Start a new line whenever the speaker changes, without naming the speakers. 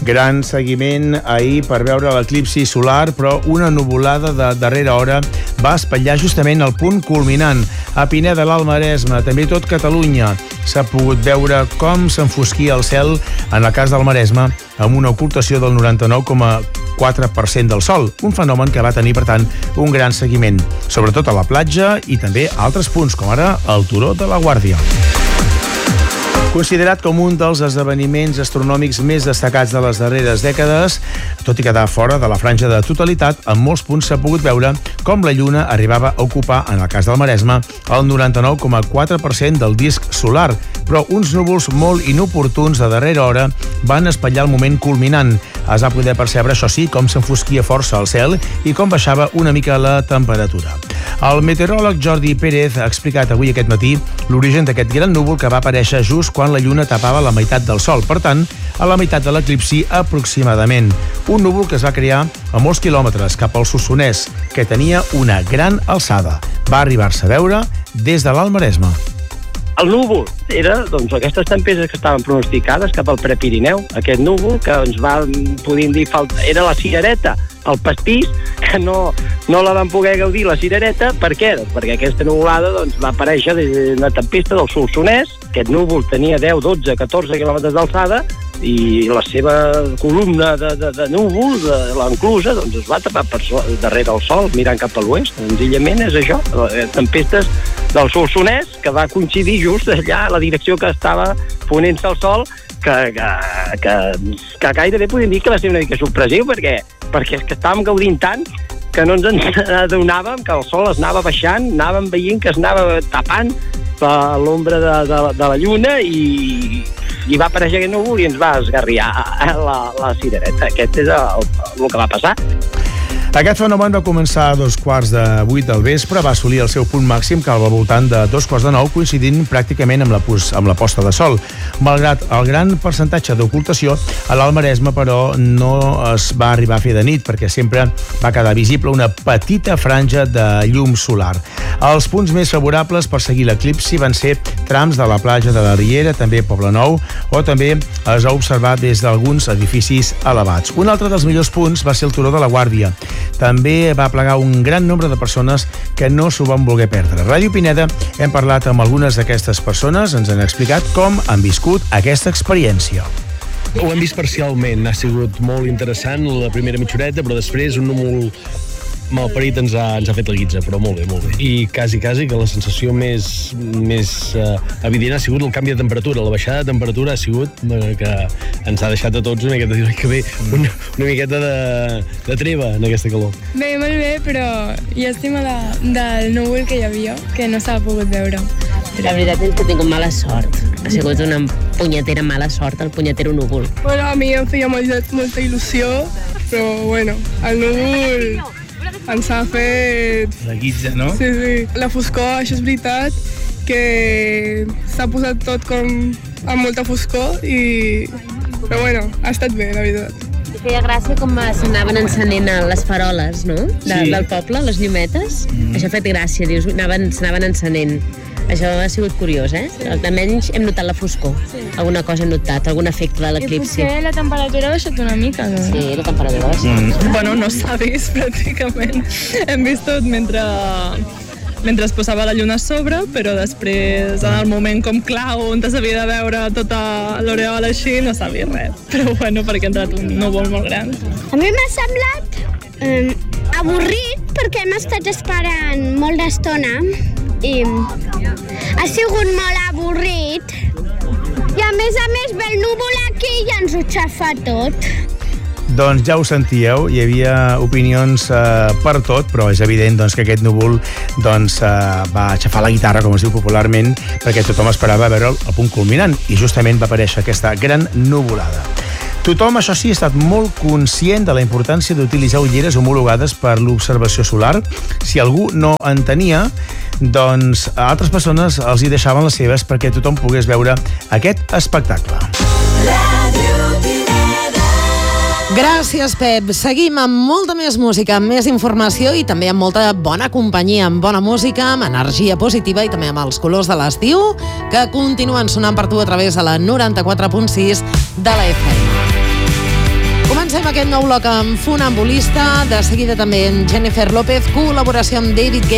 Gran seguiment ahir per veure l'eclipsi solar, però una nuvolada de darrera hora va espatllar justament el punt culminant. A Pineda de l'Alt Maresme, també tot Catalunya, s'ha pogut veure com s'enfosquia el cel, en el cas del Maresme, amb una ocultació del 99,4% del sol, un fenomen que va tenir, per tant, un gran seguiment, sobretot a la platja i també a altres punts, com ara el Turó de la Guàrdia. Considerat com un dels esdeveniments astronòmics més destacats de les darreres dècades, tot i quedar fora de la franja de totalitat, en molts punts s'ha pogut veure com la Lluna arribava a ocupar, en el cas del Maresme, el 99,4% del disc solar, però uns núvols molt inoportuns de darrera hora van espatllar el moment culminant. Es va poder percebre, això sí, com s'enfosquia força el cel i com baixava una mica la temperatura. El meteoròleg Jordi Pérez ha explicat avui aquest matí l'origen d'aquest gran núvol que va aparèixer just quan la Lluna tapava la meitat del sol, per tant, a la meitat de l'eclipsi aproximadament. Un núvol que es va crear a molts quilòmetres cap al Solsonès, que tenia una gran alçada. Va arribar-se a veure des de l'Alt Maresme.
El núvol era aquestes tempestes que estaven pronosticades cap al Prepirineu. Aquest núvol que ens va, podríem dir, era la cirereta, el pastís, que no la van poder gaudir, la cirereta. Per què? Perquè aquesta nuvolada va aparèixer d'una tempesta del Solsonès. Aquest núvol tenia 10, 12, 14 quilòmetres d'alçada i la seva columna de núvol, l'enclusa, es va tapar per darrere el sol, mirant cap a l'oest. Senzillament és això, tempestes del Solsonès, que va coincidir just allà a la direcció que estava ponent-se el sol, que gairebé podem dir que va ser una mica sorpresiu, perquè és que estàvem gaudint tant que no ens adonàvem que el sol es anava baixant, anàvem veient que es anava tapant per l'ombra de la Lluna i va aparèixer aquest núvol i ens va esgarriar la cirereta. Aquest és el que va passar.
Aquest fenomen va començar a 7:45 del vespre, va assolir el seu punt màxim que al voltant de 8:45, coincidint pràcticament amb la posta de sol. Malgrat el gran percentatge d'ocultació, a l'Alt Maresme, però, no es va arribar a fer de nit, perquè sempre va quedar visible una petita franja de llum solar. Els punts més favorables per seguir l'eclipsi van ser trams de la platja de la Riera, també Poblenou, o també es va observar des d'alguns edificis elevats. Un altre dels millors punts va ser el Turó de la Guàrdia. També va plegar un gran nombre de persones que no s'ho van voler perdre. A Ràdio Pineda hem parlat amb algunes d'aquestes persones, ens han explicat com han viscut aquesta experiència.
Ho hem vist parcialment, ha sigut molt interessant la primera mitja horeta, però després un núvol malparit ens ha fet la guitza, però molt bé, molt bé. I quasi que la sensació més evident ha sigut el canvi de temperatura. La baixada de temperatura ha sigut que ens ha deixat a tots una miqueta, una miqueta de treva en aquesta calor.
Bé, molt bé, però llàstima del núvol que hi havia, que no s'ha pogut veure.
La veritat és que he tingut mala sort. Ha sigut una punyetera mala sort, el punyetero núvol.
Bueno, a mi em feia molta il·lusió, però bueno, el núvol ens ha fet...
La guitza, no?
Sí. La foscor, això és veritat, que s'ha posat tot com amb molta foscor però bueno, ha estat bé, la veritat.
Feia gràcia com s'anaven encenent les faroles, no? Del poble, les llumetes. Això ha fet gràcia, dius, s'anaven encenent. Això ha sigut curiós, eh? Almenys hem notat la foscor. Alguna cosa hem notat, algun efecte de l'eclipsi.
I potser la temperatura ha baixat una mica, no?
Sí, la temperatura ha baixat.
Bueno, no s'ha vist pràcticament. Hem vist tot mentre es posava la lluna a sobre, però després, en el moment com clau, on s'havia de veure tota l'oreola així, no s'ha vist res. Però bueno, perquè ha entrat un núvol molt gran.
A mi m'ha semblat avorrit, perquè hem estat esperant molt d'estona i ha sigut molt avorrit i a més ve el núvol aquí i ens ho xafa tot.
Doncs ja ho sentíeu, hi havia opinions per tot, però és evident que aquest núvol va aixafar la guitarra, com es diu popularment, perquè tothom esperava veure el punt culminant i justament va aparèixer aquesta gran nuvolada. Tothom, això sí, ha estat molt conscient de la importància d'utilitzar ulleres homologades per l'observació solar. Si algú no en tenia, doncs a altres persones els hi deixaven les seves perquè tothom pogués veure aquest espectacle.
Gràcies, Pep. Seguim amb molta més música, amb més informació i també amb molta bona companyia, amb bona música, amb energia positiva i també amb els colors de l'estiu que continuen sonant per tu a través de la 94.6 de la FM. Comencem aquest nou bloc amb Funambulista, de seguida també en Jennifer López, col·laboració amb David Guetta.